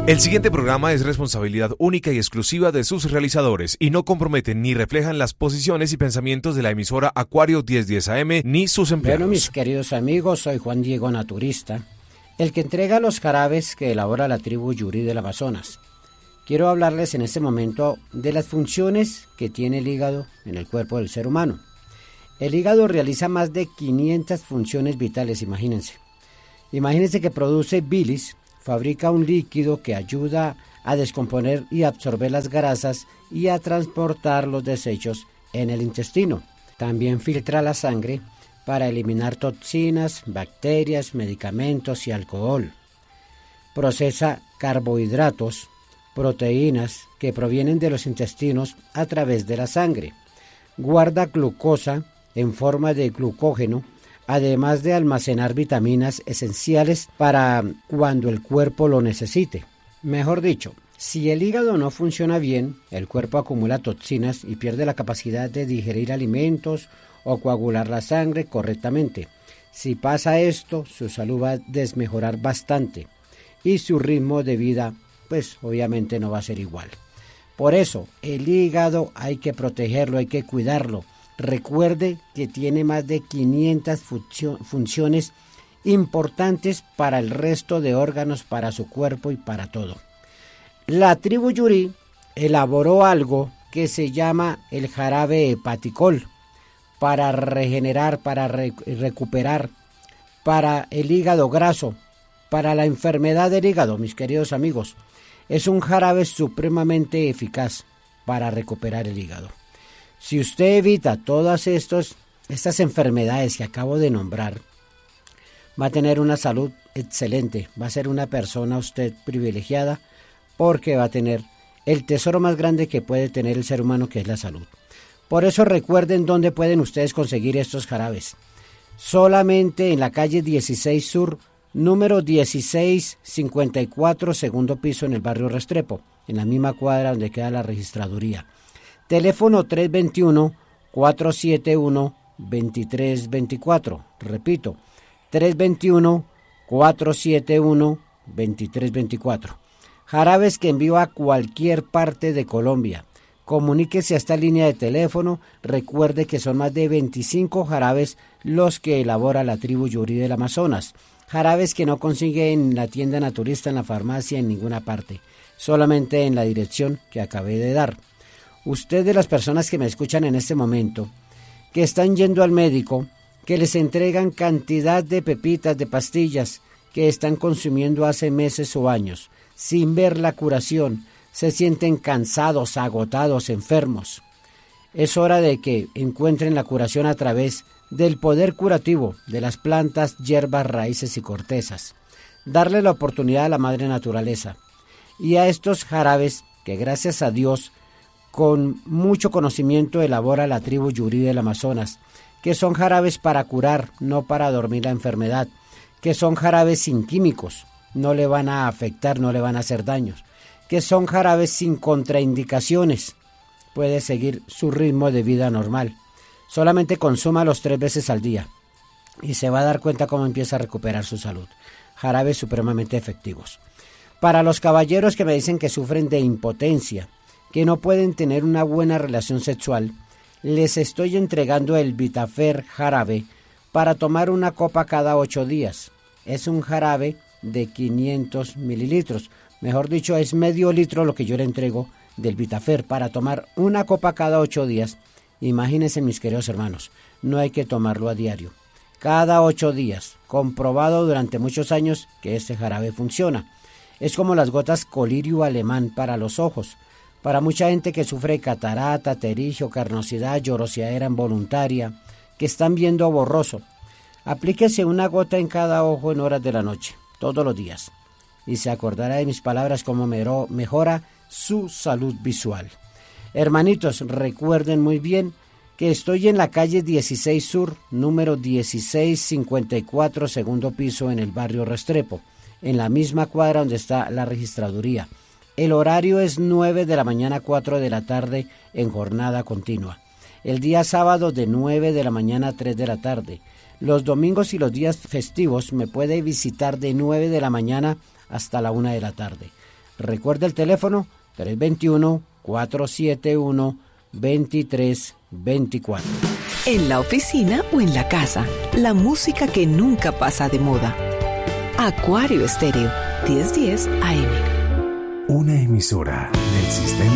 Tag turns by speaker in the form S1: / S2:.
S1: El siguiente programa es responsabilidad única y exclusiva de sus realizadores y no comprometen ni reflejan las posiciones y pensamientos de la emisora Acuario 1010 AM ni sus empleados.
S2: Bueno, mis queridos amigos, soy Juan Diego Naturista, el que entrega los jarabes que elabora la tribu Yuri del Amazonas. Quiero hablarles en este momento de las funciones que tiene el hígado en el cuerpo del ser humano. El hígado realiza más de 500 funciones vitales, imagínense. Imagínense que produce bilis, fabrica un líquido que ayuda a descomponer y absorber las grasas y a transportar los desechos en el intestino. También filtra la sangre para eliminar toxinas, bacterias, medicamentos y alcohol. Procesa carbohidratos, proteínas que provienen de los intestinos a través de la sangre. Guarda glucosa en forma de glucógeno, además de almacenar vitaminas esenciales para cuando el cuerpo lo necesite. Mejor dicho, si el hígado no funciona bien, el cuerpo acumula toxinas y pierde la capacidad de digerir alimentos o coagular la sangre correctamente. Si pasa esto, su salud va a desmejorar bastante y su ritmo de vida, pues obviamente no va a ser igual. Por eso, el hígado hay que protegerlo, hay que cuidarlo. Recuerde que tiene más de 500 funciones importantes para el resto de órganos, para su cuerpo y para todo. La tribu Yuri elaboró algo que se llama el jarabe hepaticol para regenerar, para recuperar, para el hígado graso, para la enfermedad del hígado, mis queridos amigos. Es un jarabe supremamente eficaz para recuperar el hígado. Si usted evita todas estas enfermedades que acabo de nombrar, va a tener una salud excelente, va a ser una persona usted privilegiada porque va a tener el tesoro más grande que puede tener el ser humano, que es la salud. Por eso recuerden dónde pueden ustedes conseguir estos jarabes. Solamente en la calle 16 Sur, número 1654, segundo piso, en el barrio Restrepo, en la misma cuadra donde queda la registraduría. Teléfono 321-471-2324. Repito, 321-471-2324. Jarabes que envío a cualquier parte de Colombia. Comuníquese a esta línea de teléfono. Recuerde que son más de 25 jarabes los que elabora la tribu Yuri del Amazonas. Jarabes que no consigue en la tienda naturista, en la farmacia, en ninguna parte. Solamente en la dirección que acabé de dar. Usted, de las personas que me escuchan en este momento, que están yendo al médico, que les entregan cantidad de pepitas, de pastillas, que están consumiendo hace meses o años, sin ver la curación, se sienten cansados, agotados, enfermos. Es hora de que encuentren la curación a través del poder curativo de las plantas, hierbas, raíces y cortezas. Darle la oportunidad a la madre naturaleza y a estos jarabes que, gracias a Dios, con mucho conocimiento elabora la tribu Yuri del Amazonas, que son jarabes para curar, no para dormir la enfermedad, que son jarabes sin químicos, no le van a afectar, no le van a hacer daños, que son jarabes sin contraindicaciones, puede seguir su ritmo de vida normal. Solamente consúmalos 3 veces al día y se va a dar cuenta cómo empieza a recuperar su salud. Jarabes supremamente efectivos. Para los caballeros que me dicen que sufren de impotencia, que no pueden tener una buena relación sexual, les estoy entregando el Vitafer jarabe para tomar una copa cada 8 días. Es un jarabe de 500 mililitros. Mejor dicho, es medio litro lo que yo le entrego del Vitafer para tomar una copa cada 8 días. Imagínense, mis queridos hermanos, no hay que tomarlo a diario. Cada 8 días, comprobado durante muchos años que este jarabe funciona. Es como las gotas colirio alemán para los ojos. Para mucha gente que sufre catarata, terigio, carnosidad, llorosidad involuntaria, que están viendo borroso, aplíquese una gota en cada ojo en horas de la noche, todos los días, y se acordará de mis palabras como mejora su salud visual. Hermanitos, recuerden muy bien que estoy en la calle 16 Sur, número 1654, segundo piso, en el barrio Restrepo, en la misma cuadra donde está la registraduría. El horario es 9 de la mañana a 4 de la tarde en jornada continua. El día sábado de 9 de la mañana a 3 de la tarde. Los domingos y los días festivos me puede visitar de 9 de la mañana hasta la 1 de la tarde. Recuerda el teléfono 321-471-2324.
S3: En la oficina o en la casa, la música que nunca pasa de moda. Acuario Estéreo, 1010 AM.
S4: Una emisora del sistema